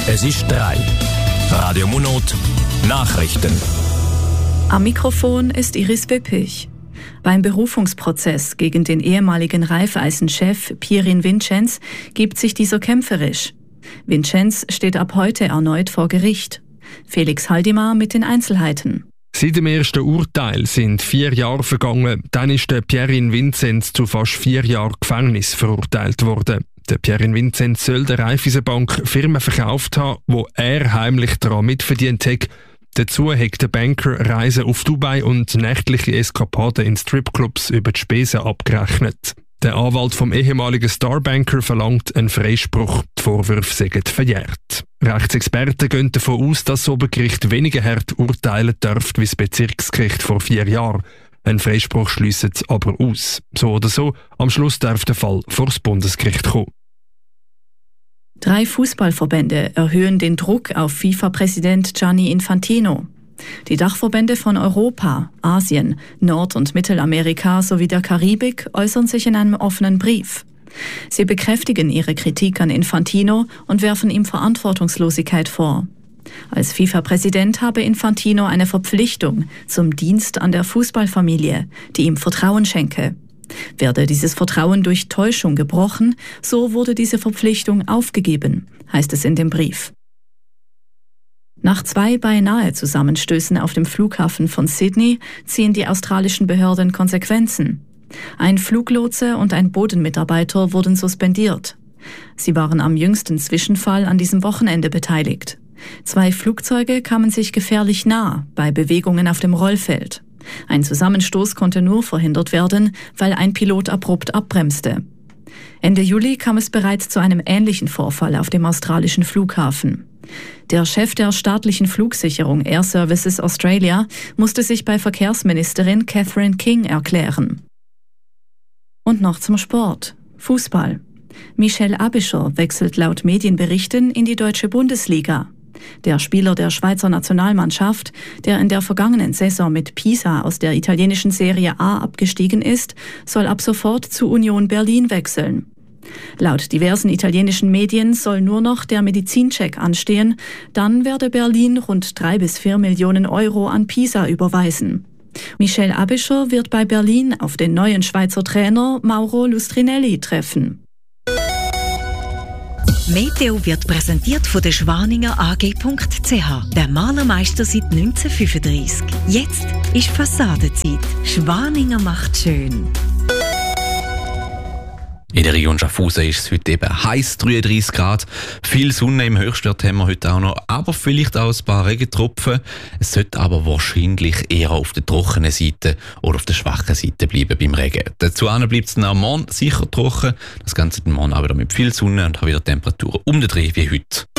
Es ist 3. Radio Monot Nachrichten. Am Mikrofon ist Iris Wippich. Beim Berufungsprozess gegen den ehemaligen Raiffeisen-Chef Pierin Vincenz gibt sich dieser kämpferisch. Vincenz steht ab heute erneut vor Gericht. Felix Haldimar mit den Einzelheiten. Seit dem ersten Urteil sind 4 Jahre vergangen. Dann ist der Pierin Vincenz zu fast 4 Jahren Gefängnis verurteilt worden. Der Pierin Vincenz soll der Raiffeisenbank Firmen verkauft haben, wo er heimlich daran mitverdient hat. Dazu hat der Banker Reisen auf Dubai und nächtliche Eskapaden in Stripclubs über die Spesen abgerechnet. Der Anwalt vom ehemaligen Starbanker verlangt einen Freispruch. Die Vorwürfe seien verjährt. Rechtsexperten gehen davon aus, dass das Obergericht weniger hart urteilen dürfte wie das Bezirksgericht vor 4 Jahren. Ein Freispruch schliessen sie aber aus. So oder so, am Schluss darf der Fall vor das Bundesgericht kommen. 3 Fußballverbände erhöhen den Druck auf FIFA-Präsident Gianni Infantino. Die Dachverbände von Europa, Asien, Nord- und Mittelamerika sowie der Karibik äußern sich in einem offenen Brief. Sie bekräftigen ihre Kritik an Infantino und werfen ihm Verantwortungslosigkeit vor. Als FIFA-Präsident habe Infantino eine Verpflichtung zum Dienst an der Fußballfamilie, die ihm Vertrauen schenke. Werde dieses Vertrauen durch Täuschung gebrochen, so wurde diese Verpflichtung aufgegeben, heißt es in dem Brief. Nach 2 beinahe Zusammenstößen auf dem Flughafen von Sydney ziehen die australischen Behörden Konsequenzen. Ein Fluglotse und ein Bodenmitarbeiter wurden suspendiert. Sie waren am jüngsten Zwischenfall an diesem Wochenende beteiligt. 2 Flugzeuge kamen sich gefährlich nah bei Bewegungen auf dem Rollfeld. Ein Zusammenstoß konnte nur verhindert werden, weil ein Pilot abrupt abbremste. Ende Juli kam es bereits zu einem ähnlichen Vorfall auf dem australischen Flughafen. Der Chef der staatlichen Flugsicherung Air Services Australia musste sich bei Verkehrsministerin Catherine King erklären. Und noch zum Sport. Fußball. Michel Aebischer wechselt laut Medienberichten in die deutsche Bundesliga. Der Spieler der Schweizer Nationalmannschaft, der in der vergangenen Saison mit Pisa aus der italienischen Serie A abgestiegen ist, soll ab sofort zu Union Berlin wechseln. Laut diversen italienischen Medien soll nur noch der Medizincheck anstehen, dann werde Berlin rund 3 bis 4 Millionen Euro an Pisa überweisen. Michel Aebischer wird bei Berlin auf den neuen Schweizer Trainer Mauro Lustrinelli treffen. Meteo wird präsentiert von der Schwaninger AG.ch, der Malermeister seit 1935. Jetzt ist Fassadenzeit. Schwaninger macht schön. In der Region Schaffhausen ist es heute eben heiß, 33 Grad. Viel Sonne im Höchstwert haben wir heute auch noch, aber vielleicht auch ein paar Regentropfen. Es sollte aber wahrscheinlich eher auf der trockenen Seite oder auf der schwachen Seite bleiben beim Regen. Dazu bleibt es am Morgen sicher trocken. Das Ganze den Morgen auch wieder mit viel Sonne und hat wieder Temperaturen um den Dreh wie heute.